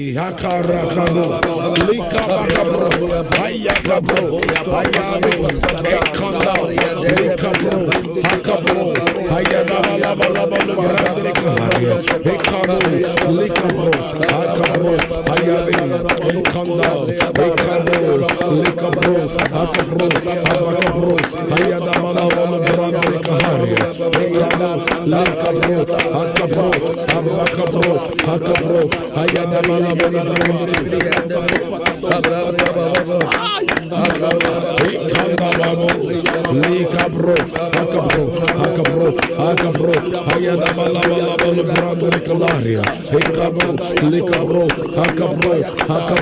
Yakarakabo, Likabakabro, Ayakabro, Ayado, Ekanda, Likabro, Hakabro, Ayadabalabalabalo, Ekabo, Likabro, Hakabro, Ayade, Ekanda, Ekabo, Likabro, Hakabro, Habakabro, Ayadabalabalo, Brandrikaharia, Ekabo, Likabro, Hakabro, Habakabro, Hakabro, Ayadabalabalo, Likabro, Hakabro, Hakabro, Hakabro, Ayadabalabalo, Brandrikaharia, Ekabo, Likabro, Hakabro, Hakabro.